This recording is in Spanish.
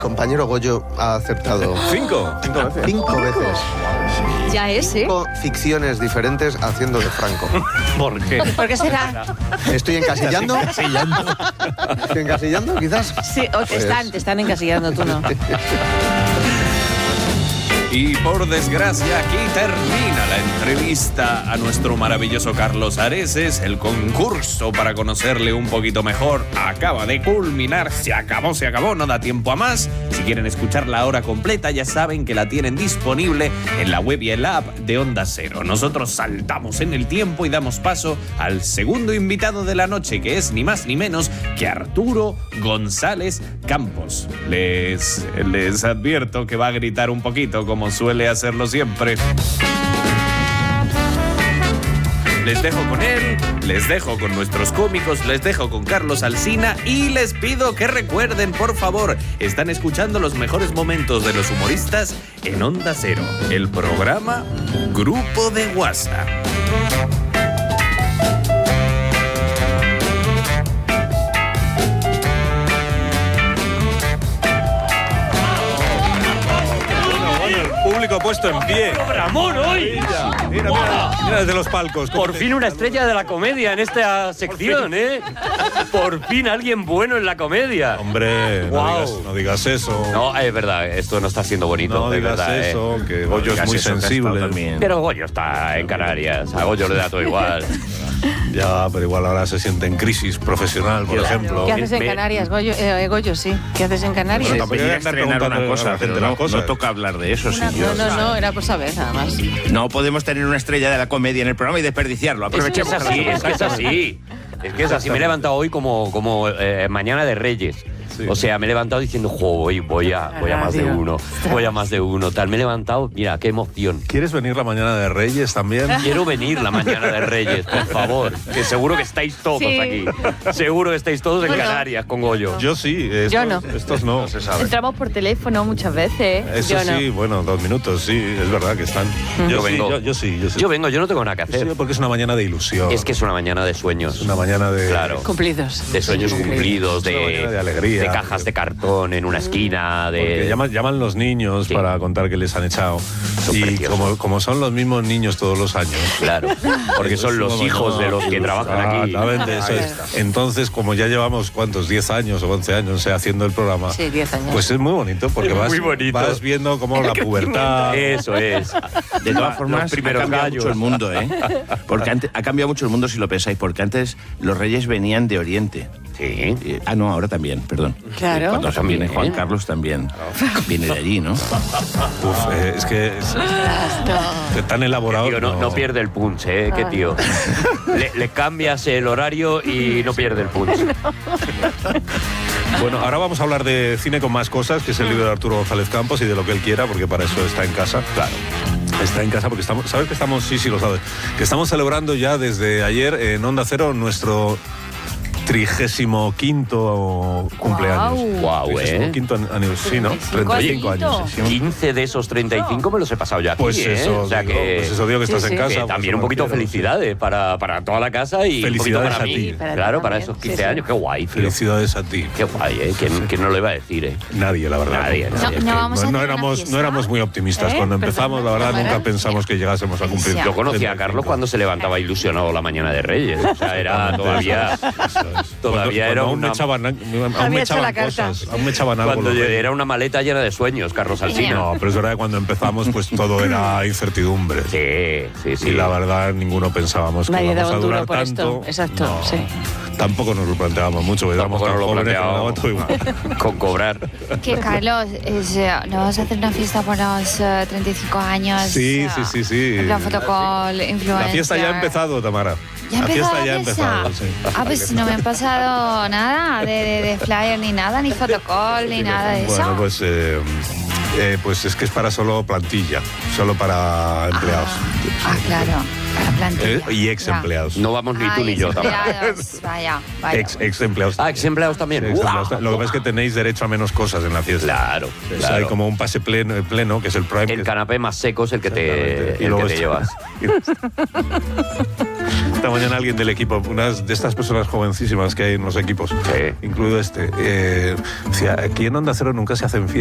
Compañero Goyo ha acertado 5 veces. 5 veces. Ya es, ¿eh? 5 ficciones diferentes haciendo de Franco. ¿Por qué? ¿Por qué será? ¿Estoy encasillando? ¿Estoy encasillando, quizás? Sí, te están encasillando, tú no. Y por desgracia, aquí termina la entrevista a nuestro maravilloso Carlos Areces. El concurso para conocerle un poquito mejor acaba de culminar. Se acabó, no da tiempo a más. Si quieren escuchar la hora completa, ya saben que la tienen disponible en la web y en la app de Onda Cero. Nosotros saltamos en el tiempo y damos paso al segundo invitado de la noche, que es ni más ni menos que Arturo González Campos. Les advierto que va a gritar un poquito, como suele hacerlo siempre. Les dejo con él, les dejo con nuestros cómicos, les dejo con Carlos Alsina y les pido que recuerden, por favor, están escuchando los mejores momentos de los humoristas en Onda Cero, el programa Grupo de WhatsApp. Público puesto en pie. ¡Programón hoy! Mira desde los palcos. Por fin una estrella de la comedia en esta sección, ¿eh? Por fin alguien bueno en la comedia. Hombre, no digas eso. No, es verdad, esto no está siendo bonito. No de digas verdad, eso, que Goyo es muy sensible. Pero Goyo está en Canarias, a Goyo le da todo igual. Ya, pero igual ahora se siente en crisis profesional, por ejemplo. ¿Qué haces en Canarias, Goyo? Goyo, sí. ¿Qué haces en Canarias? Bueno, tampoco Quería estrenar una cosa, pero no toca hablar de eso, señor. No, era por saber, nada más. No podemos tener una estrella de la comedia en el programa y desperdiciarlo. Aprovechemos. Es que es así. Me he levantado hoy como mañana de Reyes. Sí. O sea, me he levantado diciendo, voy a más de uno, tal. Me he levantado, mira, qué emoción. ¿Quieres venir la mañana de Reyes también? Quiero venir la mañana de Reyes, por favor. Que seguro que estáis todos aquí. Seguro que estáis todos en Canarias con Goyo. Yo sí. Yo no. Estos no. Se sabe. Entramos por teléfono muchas veces. Eso yo sí, no. bueno, 2 minutos, sí, es verdad que están. Yo vengo. Yo sí. Yo vengo, yo no tengo nada que hacer. Sí, porque es una mañana de ilusión. Es que es una mañana de sueños. Es una mañana de... Claro. Cumplidos. De sueños cumplidos, Es una mañana de alegría. de cajas de cartón en una esquina, Porque llaman los niños para contar que les han echado. Y como son los mismos niños todos los años. Claro, porque son los hijos de los que trabajan aquí. Exactamente, eso es. Entonces, como ya llevamos, ¿cuántos? 10 años o 11 años haciendo el programa. Sí, 10 años. Pues es muy bonito, porque vas viendo cómo la pubertad... Eso es. De todas formas, ha cambiado mucho el mundo, ¿eh? Porque ha cambiado mucho el mundo si lo pensáis, porque antes los reyes venían de Oriente. Sí. No, ahora también, perdón. Claro. Cuando viene Juan Carlos también. Viene de allí, ¿no? Es que es tan elaborado. Tío, no pierde el punch, ¿eh? Qué tío. Le cambias el horario y no pierde el punch. Bueno, ahora vamos a hablar de cine con más cosas, que es el libro de Arturo González Campos y de lo que él quiera, porque para eso está en casa. Claro. Está en casa porque estamos... ¿Sabes que estamos? Sí, lo sabes. Que estamos celebrando ya desde ayer en Onda Cero nuestro 35º cumpleaños. Guau, 35º aniversario, sí, ¿no? 35 años. 15 de esos 35 me los he pasado yo aquí, Pues eso, o sea pues eso digo que estás en casa. Que también un poquito felicidades para toda la casa y un poquito para mí. Ti. Claro, para esos 15 años. Qué guay, tío. Felicidades a ti. Qué guay, ¿eh? ¿Quién no lo iba a decir, eh? Nadie, la verdad. Nadie. No éramos muy optimistas. Cuando empezamos, la verdad, nunca pensamos que llegásemos a cumplir. Yo conocí a Carlos cuando se levantaba ilusionado la mañana de Reyes. O sea, era todavía era aún me echaban cosas. Aún me echaban algo. Cuando era una maleta llena de sueños, Carlos Alsina. No, pero es verdad que cuando empezamos, pues todo era incertidumbre. Sí. Y la verdad, ninguno pensábamos que íbamos a durar tanto. Exacto, no, sí. Tampoco nos lo planteábamos mucho, porque éramos tan jóvenes que nos daba todo igual. Con cobrar. Que Carlos, ¿no vas a hacer una fiesta por los 35 años? Sí. La fotocall, influencer. La fiesta ya ha empezado, Tamara. La fiesta ya ha empezado, sí. Pues no me han pasado nada de flyer ni nada, ni fotocall, ni nada de eso. Bueno, pues es que es para solo plantilla, solo para empleados. Claro, para plantilla. Y ex empleados. No vamos ni tú ni yo, Tamara. Vaya. Ex empleados. Ex empleados también. Lo que pasa es que tenéis derecho a menos cosas en la fiesta. Claro. O sea, hay como un pase pleno, que es el prime. El canapé más seco es el que te llevas. Esta mañana alguien del equipo, una de estas personas jovencísimas que hay en los equipos, incluido decía, aquí en Onda Cero nunca se hacen fiestas.